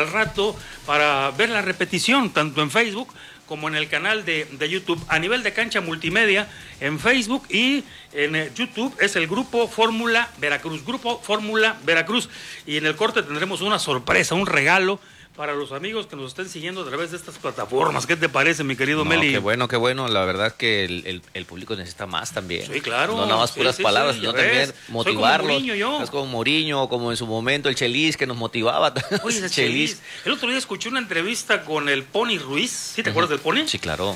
al rato para ver la repetición, tanto en Facebook como en el canal de YouTube. A nivel de cancha multimedia, en Facebook y en YouTube es el Grupo Fórmula Veracruz. Grupo Fórmula Veracruz. Y en el corte tendremos una sorpresa, un regalo para los amigos que nos estén siguiendo a través de estas plataformas. ¿Qué te parece, mi querido Meli? Qué bueno. La verdad que el público necesita más también. Sí, claro. No nada más puras palabras, sino también motivarlos. Soy como Mourinho, yo. Es como Mourinho, como en su momento el Chelis, que nos motivaba. Oye, ese Chelis. El otro día escuché una entrevista con el Pony Ruiz. ¿Sí te acuerdas del Pony? Sí, claro.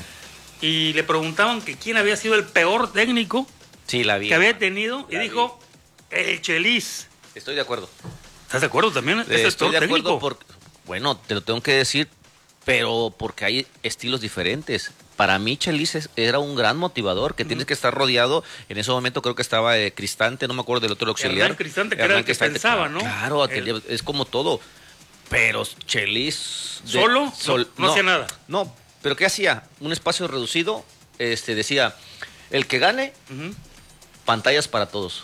Y le preguntaban que quién había sido el peor técnico que había tenido. Y dijo, el Chelis. Estoy de acuerdo. ¿Estás de acuerdo también? Estoy de acuerdo porque... Bueno, te lo tengo que decir, pero porque hay estilos diferentes. Para mí, Chelis era un gran motivador, que tienes que estar rodeado. En ese momento creo que estaba Cristante, no me acuerdo del otro auxiliar. Hernán Cristante, que era el que pensaba, ¿no? Claro, es como todo. Pero Chelis... ¿Solo? No hacía nada. No, pero ¿qué hacía? Un espacio reducido, decía, el que gane, pantallas para todos.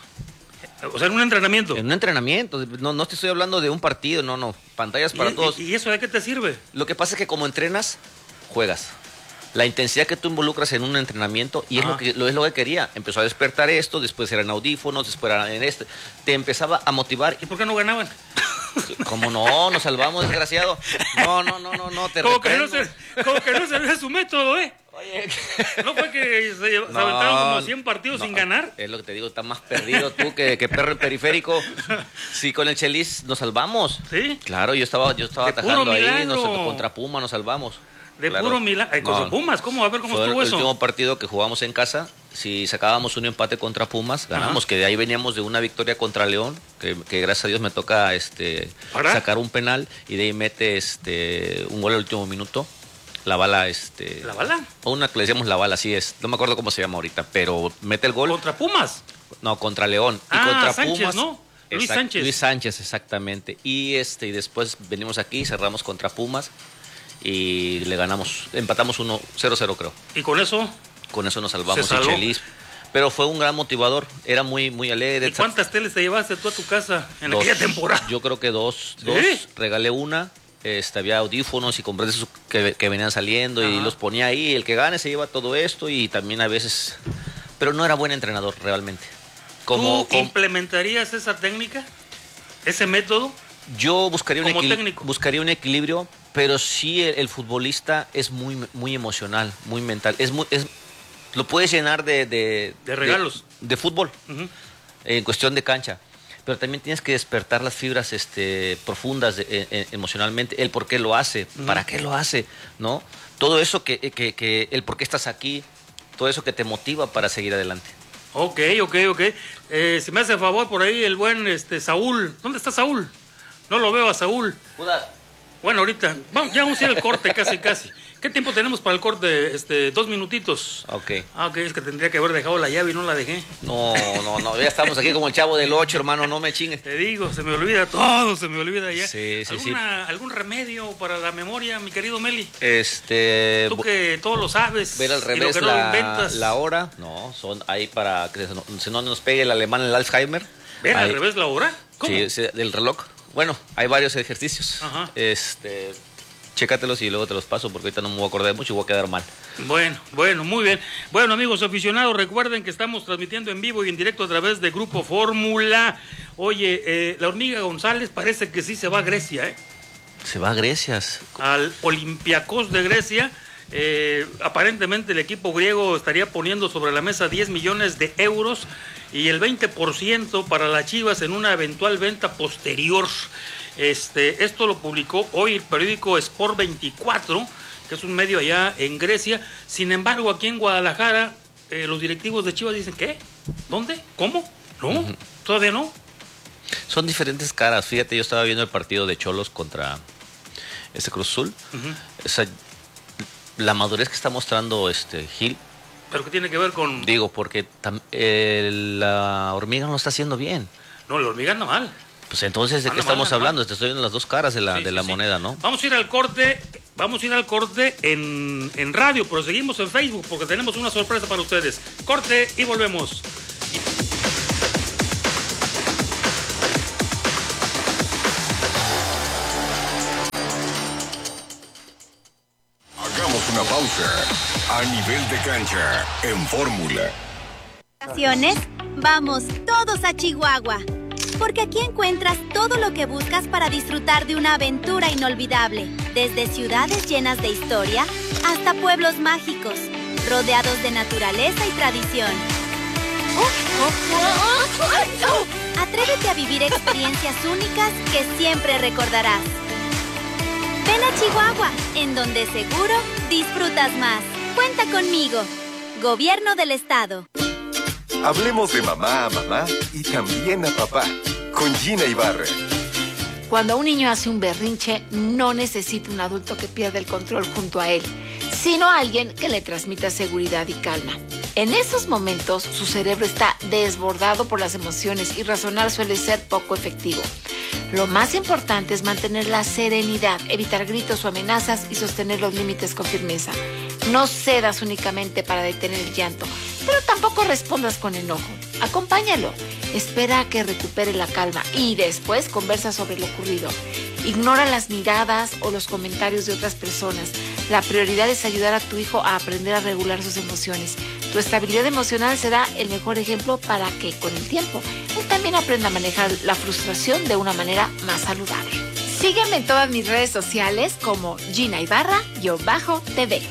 O sea, en un entrenamiento. En un entrenamiento, no te estoy hablando de un partido, no, pantallas para todos. ¿Y eso de qué te sirve? Lo que pasa es que como entrenas, juegas. La intensidad que tú involucras en un entrenamiento, y es lo que quería. Empezó a despertar esto, después eran audífonos, después era en este. Te empezaba a motivar. ¿Y por qué no ganaban? ¿Cómo no? Nos salvamos, desgraciado. No, te reprendo. Como que no sabía su método, ¿eh? Oye, ¿no fue que se aventaron como 100 partidos sin ganar? Es lo que te digo, estás más perdido tú que perro en periférico. Sí, con el Chelis nos salvamos. ¿Sí? Claro, yo estaba atajando ahí, contra Puma nos salvamos. Puro milagro. Con Pumas, ¿cómo? A ver cómo estuvo eso. Fue el último partido que jugamos en casa. Si sacábamos un empate contra Pumas, ganamos. Que de ahí veníamos de una victoria contra León, que gracias a Dios me toca sacar un penal, y de ahí mete un gol al último minuto. La bala, ¿La bala? O una que le decíamos la bala, así es. No me acuerdo cómo se llama ahorita, pero mete el gol. ¿Contra Pumas? No, contra León. Y contra Sánchez, Pumas, ¿no? Luis Sánchez. Luis Sánchez, exactamente. Y después venimos aquí, cerramos contra Pumas y le ganamos, empatamos 0-0 creo. ¿Y con eso? Con eso nos salvamos el Chelis. Pero fue un gran motivador, era muy, muy alegre. ¿Y cuántas teles te llevaste tú a tu casa en aquella temporada? Yo creo que dos. Regalé una. Había audífonos y compré esos que venían saliendo y los ponía ahí. El que gane se lleva todo esto, y también a veces... Pero no era buen entrenador realmente. ¿Tú implementarías esa técnica? ¿Ese método? Yo buscaría un equilibrio, pero sí el futbolista es muy, muy emocional, muy mental. Lo puedes llenar de regalos. De fútbol, en cuestión de cancha. Pero también tienes que despertar las fibras profundas emocionalmente, el por qué lo hace, para qué lo hace, ¿no? Todo eso el por qué estás aquí, todo eso que te motiva para seguir adelante. Ok. Si me hace favor por ahí el buen Saúl. ¿Dónde está Saúl? No lo veo a Saúl. Bueno, ahorita, ya vamos a ir al corte casi. ¿Qué tiempo tenemos para el corte? 2 minutitos. Ok. Es que tendría que haber dejado la llave y no la dejé. No, ya estamos aquí como el Chavo del 8, hermano, no me chingues. Te digo, se me olvida todo, ya. Sí. ¿Algún remedio para la memoria, mi querido Meli? Tú que todo lo sabes. Ver al revés la hora. No, son ahí para que no nos pegue el alemán el Alzheimer. ¿Ver al revés la hora? ¿Cómo? Sí, del reloj. Bueno, hay varios ejercicios. Chécatelos y luego te los paso, porque ahorita no me voy a acordar mucho y voy a quedar mal. Bueno, muy bien. Bueno, amigos aficionados, recuerden que estamos transmitiendo en vivo y en directo a través de Grupo Fórmula. Oye, la Hormiga González parece que sí se va a Grecia, ¿eh? Se va a Grecia. Al Olympiacos de Grecia. Aparentemente el equipo griego estaría poniendo sobre la mesa 10 millones de euros y el 20% para las Chivas en una eventual venta posterior. Esto lo publicó hoy el periódico Sport 24, que es un medio allá en Grecia. Sin embargo, aquí en Guadalajara, los directivos de Chivas dicen, ¿qué? ¿Dónde? ¿Cómo? No, todavía no. Son diferentes caras. Fíjate, yo estaba viendo el partido de Cholos contra Cruz Azul. La madurez que está mostrando Gil. ¿Pero qué tiene que ver con...? Digo, porque la Hormiga no lo está haciendo bien. No, la Hormiga anda mal. Pues entonces, ¿de qué estamos hablando? Te estoy viendo las dos caras de la moneda, ¿no? Vamos a ir al corte en radio, pero seguimos en Facebook porque tenemos una sorpresa para ustedes. Corte y volvemos. una pausa. A nivel de cancha, en Fórmula. Vamos todos a Chihuahua, porque aquí encuentras todo lo que buscas para disfrutar de una aventura inolvidable, desde ciudades llenas de historia hasta pueblos mágicos, rodeados de naturaleza y tradición. Atrévete a vivir experiencias únicas que siempre recordarás. Ven a Chihuahua, en donde seguro disfrutas más. Cuenta conmigo. Gobierno del Estado. Hablemos de mamá a mamá y también a papá, con Gina Ibarra. Cuando un niño hace un berrinche, no necesita un adulto que pierda el control junto a él, sino alguien que le transmita seguridad y calma. En esos momentos, su cerebro está desbordado por las emociones y razonar suele ser poco efectivo. Lo más importante es mantener la serenidad, evitar gritos o amenazas y sostener los límites con firmeza. No cedas únicamente para detener el llanto, pero tampoco respondas con enojo. Acompáñalo, espera a que recupere la calma y después conversa sobre lo ocurrido. Ignora las miradas o los comentarios de otras personas. La prioridad es ayudar a tu hijo a aprender a regular sus emociones. Tu estabilidad emocional será el mejor ejemplo para que, con el tiempo, él también aprenda a manejar la frustración de una manera más saludable. Sígueme en todas mis redes sociales como Gina Ibarra-TV.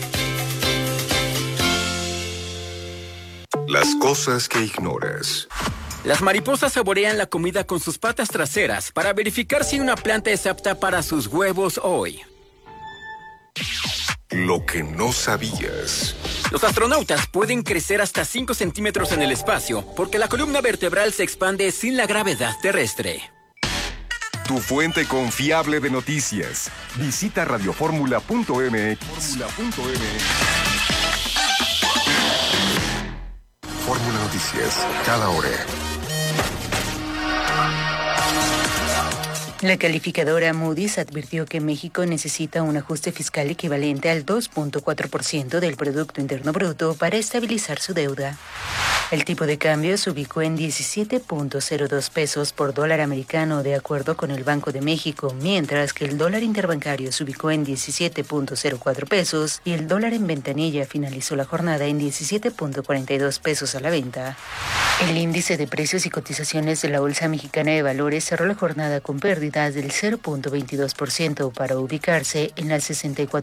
Las cosas que ignoras. Las mariposas saborean la comida con sus patas traseras para verificar si una planta es apta para sus huevos hoy. Lo que no sabías. Los astronautas pueden crecer hasta 5 centímetros en el espacio porque la columna vertebral se expande sin la gravedad terrestre. Tu fuente confiable de noticias. Visita radioformula.mx. Fórmula Noticias, cada hora. La calificadora Moody's advirtió que México necesita un ajuste fiscal equivalente al 2.4% del Producto Interno Bruto para estabilizar su deuda. El tipo de cambio se ubicó en 17.02 pesos por dólar americano, de acuerdo con el Banco de México, mientras que el dólar interbancario se ubicó en 17.04 pesos y el dólar en ventanilla finalizó la jornada en 17.42 pesos a la venta. El índice de precios y cotizaciones de la Bolsa Mexicana de Valores cerró la jornada con pérdidas del 0.22% para ubicarse en las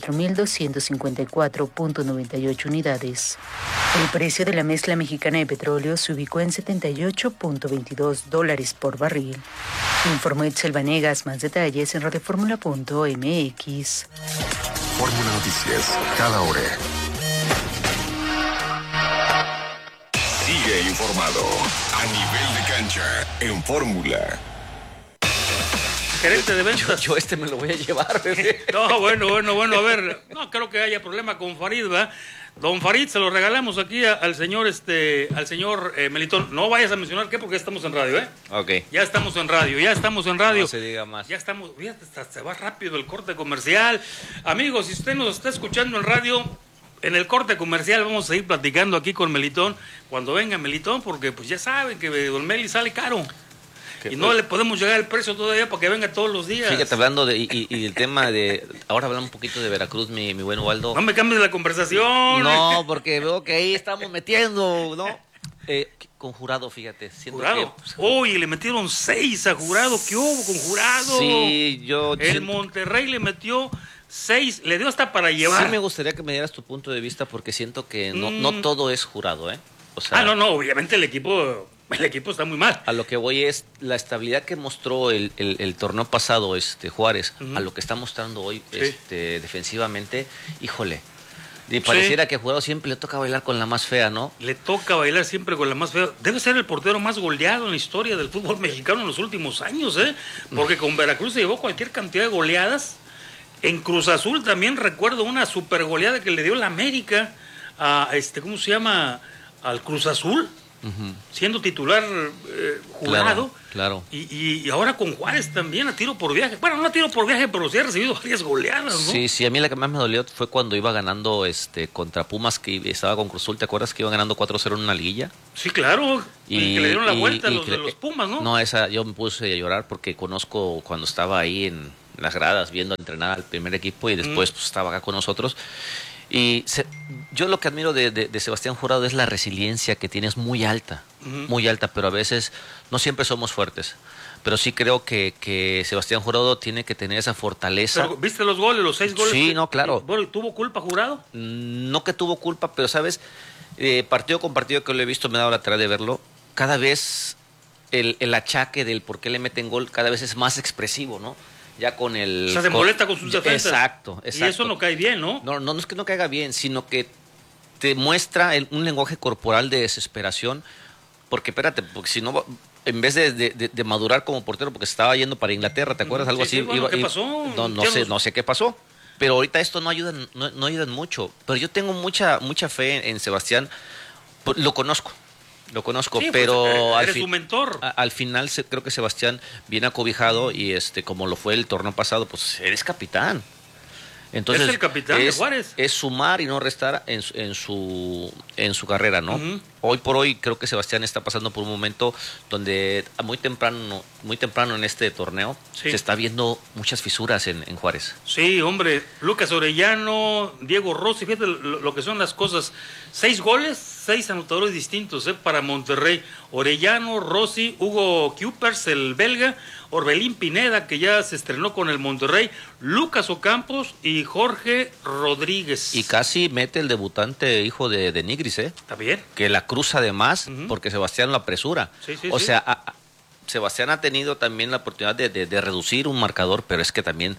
64.254.98 unidades. El precio de la mezcla mexicana de petróleo se ubicó en $78.22 por barril. Informó Itzel Vanegas. Más detalles en radioformula.mx. Fórmula Noticias, cada hora. Sigue informado a nivel de cancha en Fórmula. Gerente de ventas. Yo me lo voy a llevar, bebé. No, bueno, a ver, no creo que haya problema con Farid, ¿verdad? Don Farid, se lo regalamos aquí al señor Melitón. No vayas a mencionar qué, porque ya estamos en radio, ¿eh? Ok. Ya estamos en radio. No se diga más. Ya estamos, fíjate, se va rápido el corte comercial. Amigos, si usted nos está escuchando en radio, en el corte comercial vamos a ir platicando aquí con Melitón. Cuando venga Melitón, porque pues ya saben que Don Meli sale caro. Y no le podemos llegar el precio todavía para que venga todos los días. Fíjate, hablando y el tema de... Ahora hablamos un poquito de Veracruz, mi buen Waldo. No me cambies la conversación. No, porque veo que ahí estamos metiendo, ¿no? Con Jurado, fíjate. Jurado. Uy, le metieron 6 a Jurado. ¿Qué hubo con Jurado? Sí, El Monterrey le metió 6. Le dio hasta para llevar. Sí me gustaría que me dieras tu punto de vista porque siento que no todo es Jurado, ¿eh? O sea, no, obviamente el equipo está muy mal. A lo que voy es la estabilidad que mostró el torneo pasado Juárez, a lo que está mostrando hoy defensivamente, híjole. Y pareciera que a Jurado siempre le toca bailar con la más fea, ¿no? Le toca bailar siempre con la más fea. Debe ser el portero más goleado en la historia del fútbol mexicano en los últimos años, ¿eh? Porque con Veracruz se llevó cualquier cantidad de goleadas. En Cruz Azul también recuerdo una super goleada que le dio la América a ¿cómo se llama? Al Cruz Azul. Siendo titular Jurado. Claro. Y ahora con Juárez también a tiro por viaje. Bueno, no a tiro por viaje, pero sí ha recibido varias goleadas, ¿no? Sí, a mí la que más me dolió fue cuando iba ganando contra Pumas, que estaba con Cruz Azul. ¿Te acuerdas que iba ganando 4-0 en una liguilla? Sí, claro. Y que le dieron la vuelta a los de los Pumas, ¿no? No, esa yo me puse a llorar porque conozco cuando estaba ahí en las gradas viendo entrenar al primer equipo y después pues, estaba acá con nosotros. Y yo lo que admiro de Sebastián Jurado es la resiliencia que tiene, es muy alta, pero a veces no siempre somos fuertes. Pero sí creo que Sebastián Jurado tiene que tener esa fortaleza. Pero, ¿viste los goles, los 6 goles? Sí, no, claro. ¿Tuvo culpa Jurado? No que tuvo culpa, pero sabes, partido con partido que lo he visto, me he dado la tarea de verlo, cada vez el achaque del por qué le meten gol cada vez es más expresivo, ¿no? Ya con el... O sea, se molesta con sus defensas. Exacto. Y eso no cae bien, ¿no? No es que no caiga bien, sino que te muestra un lenguaje corporal de desesperación, porque espérate, porque si no, en vez de madurar como portero, porque se estaba yendo para Inglaterra, ¿te acuerdas? Algo así. Sí, bueno, ¿qué pasó? No sé qué pasó, pero ahorita esto no ayudan mucho. Pero yo tengo mucha fe en Sebastián, lo conozco, Sí, pero pues, eres su mentor. al final creo que Sebastián viene acobijado y como lo fue el torneo pasado, pues eres capitán. Entonces, es el capitán de Juárez. Es sumar y no restar en su carrera, ¿no? Hoy por hoy creo que Sebastián está pasando por un momento donde muy temprano en este torneo se está viendo muchas fisuras en Juárez. Sí, hombre, Lucas Orellano, Diego Rossi, fíjate lo que son las cosas. 6 goles, 6 anotadores distintos para Monterrey. Orellano, Rossi, Hugo Cupers, el belga, Orbelín Pineda, que ya se estrenó con el Monterrey, Lucas Ocampos y Jorge Rodríguez. Y casi mete el debutante hijo de Nigris, Está bien. Que la cruza de más porque Sebastián lo apresura. Sí, sea, Sebastián ha tenido también la oportunidad de reducir un marcador, pero es que también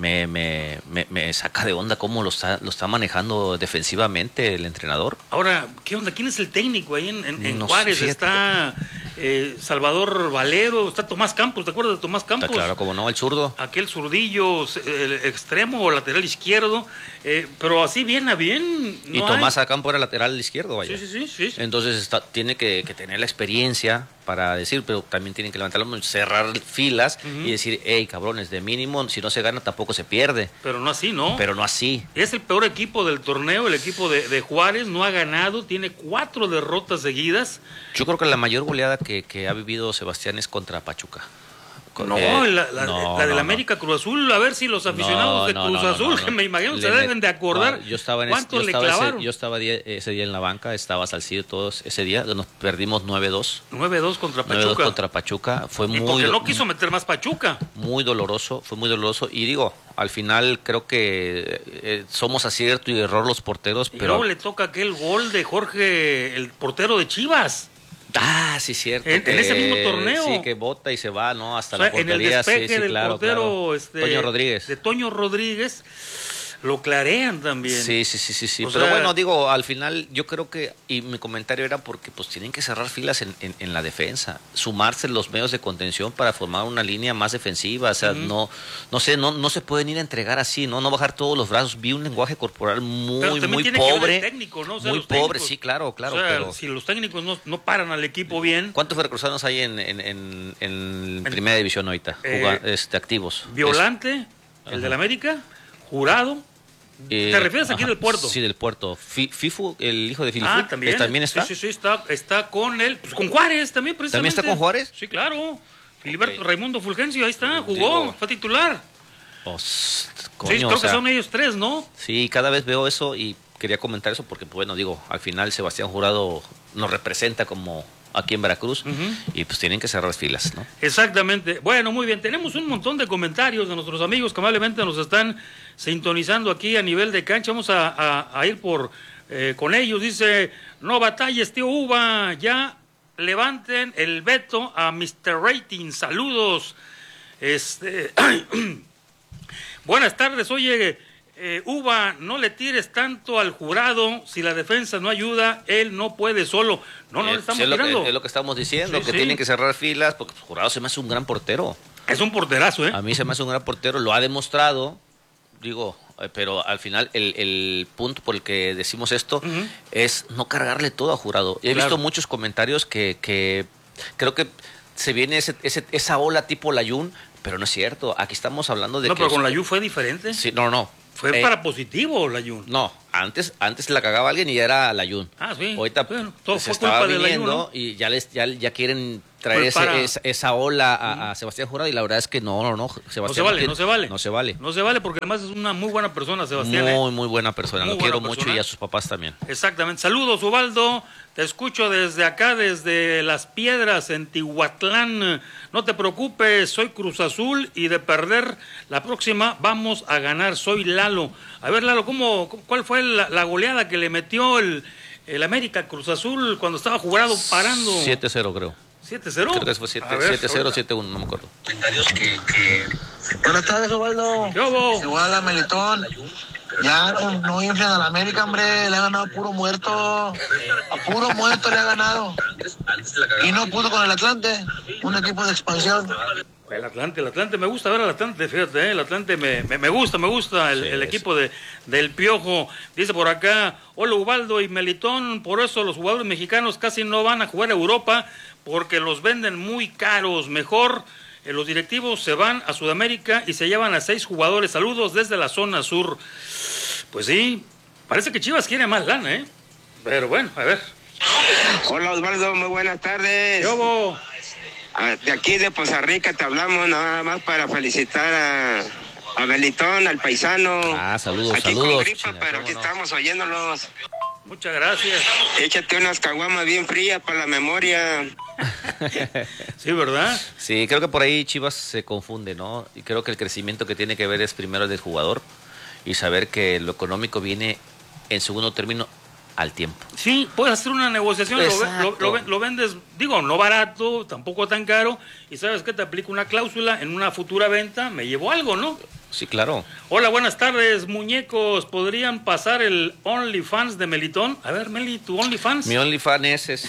me saca de onda cómo lo está manejando defensivamente el entrenador. Ahora, ¿qué onda? ¿Quién es el técnico ahí en No Juárez? sé. Está Salvador Valero, está Tomás Campos, ¿te acuerdas de Tomás Campos? Está claro, como no, el zurdo. Aquel zurdillo, el extremo o lateral izquierdo, pero así bien a bien. Y Tomás Acampo era lateral izquierdo, vaya. Sí. Entonces tiene que tener la experiencia para decir, pero también tienen que levantar la mano, cerrar filas y decir, hey, cabrones, de mínimo, si no se gana tampoco se pierde. Pero no así, ¿no? Pero no así. Es el peor equipo del torneo, el equipo de Juárez, no ha ganado, tiene 4 derrotas seguidas. Yo creo que la mayor goleada que ha vivido Sebastián es contra Pachuca. La del América Cruz Azul, a ver si los aficionados de Cruz Azul, que me imagino se deben de acordar cuántos le clavaron. Yo estaba ese día en la banca, estaba Salcido todos ese día, nos perdimos 9-2. 9-2 contra Pachuca. 9-2 contra Pachuca, fue muy... porque no quiso meter más Pachuca. Fue muy doloroso, y digo, al final creo que somos acierto y error los porteros, y pero... luego le toca aquel gol de Jorge, el portero de Chivas. Ah, sí, cierto. En ese mismo torneo. Sí, que bota y se va, ¿no? Hasta la portería. En el despeje del claro, portero claro. Toño Rodríguez. De Toño Rodríguez, lo clarean también. Sí. Pero bueno, digo, al final yo creo que, y mi comentario era porque pues tienen que cerrar filas en la defensa, sumarse los medios de contención para formar una línea más defensiva, o sea, no se pueden ir a entregar así, no bajar todos los brazos. Vi un lenguaje corporal muy pobre, técnico, ¿no? O sea, muy pobre, técnicos, sí, claro, o sea, pero si los técnicos no paran al equipo bien. ¿Cuántos veracruzanos hay en primera división ahorita, activos? Violante, el del América, Jurado. ¿Te refieres aquí del Puerto? Sí, del Puerto. Fifu, el hijo de Filifu. ¿También está? Sí, está con él. Pues con Juárez también, precisamente. ¿También está con Juárez? Sí, claro. Filiberto Raimundo Fulgencio, ahí está, jugó, fue titular. Coño, sí, creo que son ellos 3, ¿no? Sí, cada vez veo eso y quería comentar eso porque, bueno, digo, al final Sebastián Jurado nos representa como aquí en Veracruz y pues tienen que cerrar filas, ¿no? Exactamente. Bueno, muy bien, tenemos un montón de comentarios de nuestros amigos que amablemente nos están sintonizando aquí a nivel de cancha. Vamos a ir con ellos. Dice, no batalles, tío Uva, ya levanten el veto a Mr. Rating. Saludos. Buenas tardes, oye, Uva, no le tires tanto al Jurado, si la defensa no ayuda, él no puede solo. No le estamos tirando. Es lo que estamos diciendo, que tienen que cerrar filas, porque pues, Jurado se me hace un gran portero. Es un porterazo, A mí se me hace un gran portero, lo ha demostrado, digo, pero al final el punto por el que decimos esto es no cargarle todo a Jurado. He visto muchos comentarios que creo que se viene esa ola tipo Layún, pero no es cierto. Aquí estamos hablando de que... No, pero con Layún fue diferente. Sí, no. Fue para positivo Layún. No, antes la cagaba alguien y era Layún. Ah, sí. Ahorita bueno, todo se fue estaba culpa viniendo de Layún, ¿no? y ya quieren traer esa ola a Sebastián Jurado, y la verdad es que no, Sebastián no se vale. No se vale. No se vale porque además es una muy buena persona, Sebastián. Muy buena persona, lo quiero mucho, y a sus papás también. Exactamente. Saludos, Ubaldo. Te escucho desde acá, desde Las Piedras, en Tihuatlán. No te preocupes, soy Cruz Azul y de perder la próxima vamos a ganar. Soy Lalo. A ver, Lalo, ¿cuál fue la goleada que le metió el América Cruz Azul cuando estaba jugando parando? 7-0 creo. ¿7-0? Creo que fue 7-0, 7-1, no me acuerdo. Buenas tardes, Osvaldo. ¿Qué Igual a Melitón. Ya no inflen a la América, hombre. Le ha ganado a puro muerto. A puro muerto le ha ganado. Y no pudo con el Atlante, un equipo de expansión. El Atlante, me gusta ver al Atlante, fíjate, el Atlante me gusta el equipo del Piojo. Dice por acá, hola Ubaldo y Melitón, por eso los jugadores mexicanos casi no van a jugar a Europa, porque los venden muy caros. Mejor los directivos se van a Sudamérica y se llevan a 6 jugadores. Saludos desde la zona sur. Pues sí, parece que Chivas quiere más lana, ¿eh? Pero bueno, a ver. Hola Osvaldo, muy buenas tardes. ¿Cómo? De aquí de Poza Rica te hablamos nada más para felicitar a Melitón, al paisano. Saludos, aquí saludos. Con gripa, pero aquí estamos oyéndolos. Muchas gracias. Échate unas caguamas bien frías para la memoria. Sí, ¿verdad? Sí, creo que por ahí Chivas se confunde, ¿no? Y creo que el crecimiento que tiene que ver es primero del jugador y saber que lo económico viene en segundo término al tiempo. Sí, puedes hacer una negociación, lo vendes, digo, no barato, tampoco tan caro, y sabes que te aplica una cláusula en una futura venta, me llevo algo, ¿no? Sí, claro. Hola, buenas tardes, muñecos, ¿podrían pasar el OnlyFans de Melitón? A ver, Meli, ¿tu OnlyFans? Mi OnlyFans es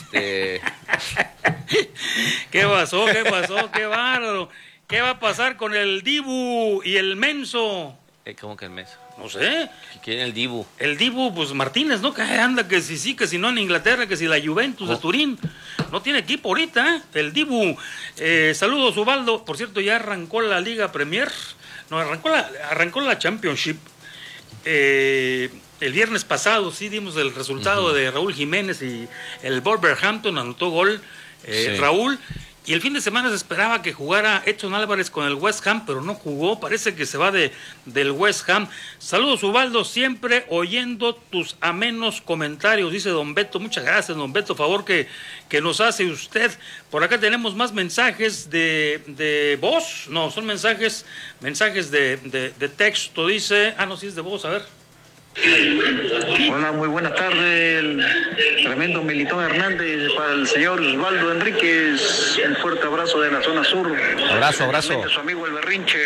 ¿Qué pasó? ¡Qué bárbaro! ¿Qué va a pasar con el Dibu y el Menso? ¿Cómo que el Menso? No sé. ¿Quién es el Dibu? El Dibu, pues Martínez, ¿no? Que anda, que si sí, que si no en Inglaterra, que si la Juventus de Turín. No tiene equipo ahorita, ¿eh? El Dibu. Saludos, Ubaldo. Por cierto, ya arrancó la Liga Premier. No, arrancó la Championship. El viernes pasado sí dimos el resultado de Raúl Jiménez y el Wolverhampton anotó gol. Sí. Raúl. Y el fin de semana se esperaba que jugara Edson Álvarez con el West Ham, pero no jugó. Parece que se va del West Ham. Saludos, Ubaldo, siempre oyendo tus amenos comentarios, dice don Beto. Muchas gracias, don Beto, favor que nos hace usted. Por acá tenemos más mensajes de voz. No, son mensajes de texto, dice. No, sí es de voz, a ver. Hola, muy buenas tardes. El tremendo Melitón Hernández para el señor Osvaldo Enríquez. Un fuerte abrazo de la zona sur. Abrazo. Su amigo el Berrinche.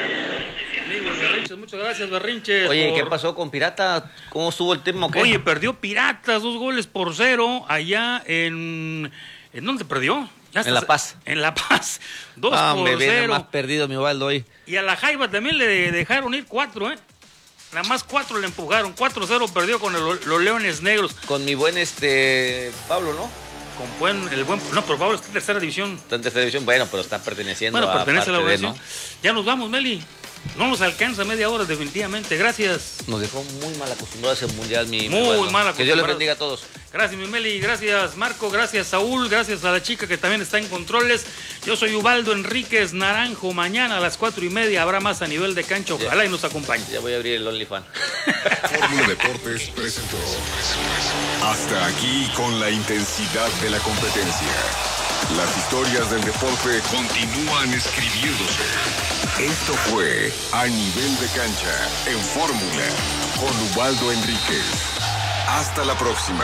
Muchas gracias, Berrinches. Oye, ¿qué pasó con Pirata? ¿Cómo estuvo el tema? ¿Qué? Oye, perdió Piratas 2-0 allá en ¿dónde perdió? En La Paz. En La Paz. 2-0. Me viene más perdido mi Ubaldo hoy. Y a la Jaiba también le dejaron ir 4, ¿eh? Nada más 4 le empujaron. 4-0 perdió con los Leones Negros. Con mi buen Pablo, ¿no? No, pero Pablo está en tercera división. Está en tercera división, bueno, pero está perteneciendo a pertenece a la parte ¿no? Ya nos vamos, Meli. No nos alcanza media hora, definitivamente. Gracias. Nos dejó muy mal acostumbrados ese mundial, mi muy Ubaldo. mal acostumbrados. Que Dios les bendiga a todos. Gracias, mi Meli. Gracias, Marco. Gracias, Saúl. Gracias a la chica que también está en controles. Yo soy Ubaldo Enríquez Naranjo. Mañana a las 4:30 habrá más a nivel de cancha. Ojalá y nos acompañe. Ya voy a abrir el OnlyFans. Fórmula Deportes presentó. Hasta aquí con la intensidad de la competencia. Las historias del deporte continúan escribiéndose. Esto fue A Nivel de Cancha en Fórmula con Ubaldo Enríquez. Hasta la próxima.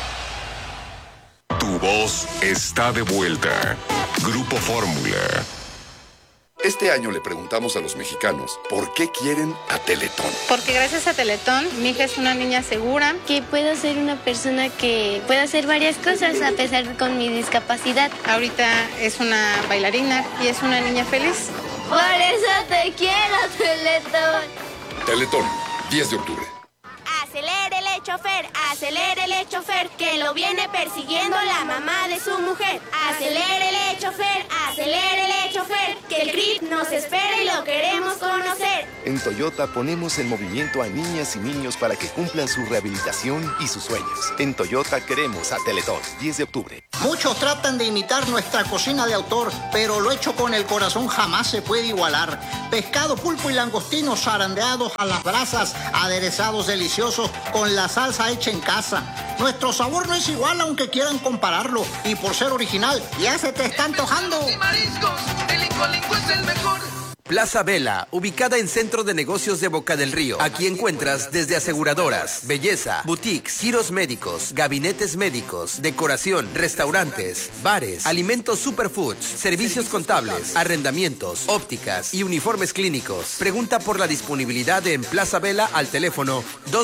Tu voz está de vuelta. Grupo Fórmula. Este año le preguntamos a los mexicanos por qué quieren a Teletón. Porque gracias a Teletón, mi hija es una niña segura. Que puedo ser una persona que pueda hacer varias cosas a pesar de con mi discapacidad. Ahorita es una bailarina y es una niña feliz. Por eso te quiero, Teletón. Teletón, 10 de octubre. Acelérele, chofer, que lo viene persiguiendo la mamá de su mujer. Acelérele, chofer, que el CRIT nos espera y lo queremos conocer. En Toyota ponemos en movimiento a niñas y niños para que cumplan su rehabilitación y sus sueños. En Toyota queremos a Teletón, 10 de octubre. Muchos tratan de imitar nuestra cocina de autor, pero lo hecho con el corazón jamás se puede igualar. Pescado, pulpo y langostinos zarandeados a las brasas, aderezados deliciosos con la salsa hecha en casa. Nuestro sabor no es igual aunque quieran compararlo, y por ser original ya se te está antojando. El Linco es el mejor. Plaza Vela, ubicada en Centro de Negocios de Boca del Río. Aquí encuentras desde aseguradoras, belleza, boutiques, giros médicos, gabinetes médicos, decoración, restaurantes, bares, alimentos superfoods, servicios contables, arrendamientos, ópticas y uniformes clínicos. Pregunta por la disponibilidad en Plaza Vela al teléfono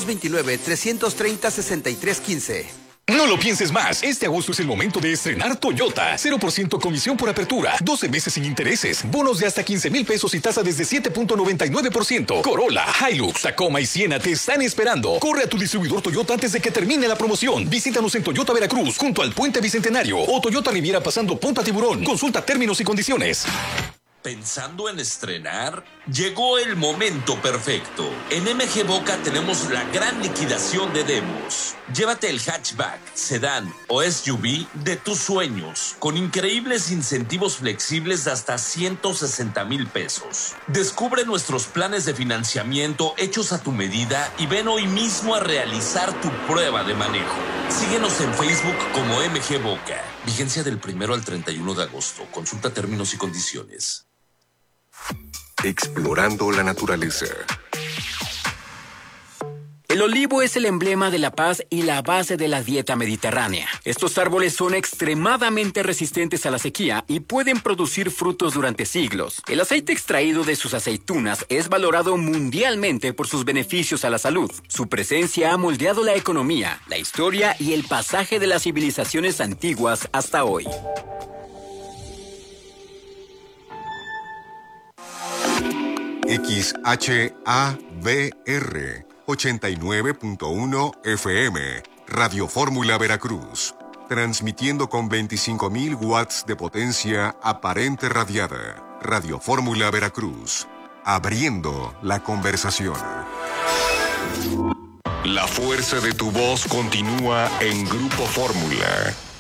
229-330-6315. No lo pienses más. Este agosto es el momento de estrenar Toyota. 0% comisión por apertura, 12 meses sin intereses, bonos de hasta 15,000 pesos y tasa desde 7.99%. Corolla, Hilux, Tacoma y Siena te están esperando. Corre a tu distribuidor Toyota antes de que termine la promoción. Visítanos en Toyota Veracruz, junto al Puente Bicentenario, o Toyota Riviera pasando Punta Tiburón. Consulta términos y condiciones. ¿Pensando en estrenar? Llegó el momento perfecto. En MG Boca tenemos la gran liquidación de demos. Llévate el hatchback, sedán o SUV de tus sueños, con increíbles incentivos flexibles de hasta 160,000 pesos. Descubre nuestros planes de financiamiento hechos a tu medida y ven hoy mismo a realizar tu prueba de manejo. Síguenos en Facebook como MG Boca. Vigencia del 1 al 31 de agosto. Consulta términos y condiciones. Explorando la naturaleza. El olivo es el emblema de la paz y la base de la dieta mediterránea. Estos árboles son extremadamente resistentes a la sequía y pueden producir frutos durante siglos. El aceite extraído de sus aceitunas es valorado mundialmente por sus beneficios a la salud. Su presencia ha moldeado la economía, la historia y el pasaje de las civilizaciones antiguas hasta hoy. XHABR 89.1 FM, Radio Fórmula Veracruz, transmitiendo con 25,000 watts de potencia aparente radiada. Radio Fórmula Veracruz, abriendo la conversación. La fuerza de tu voz continúa en Grupo Fórmula.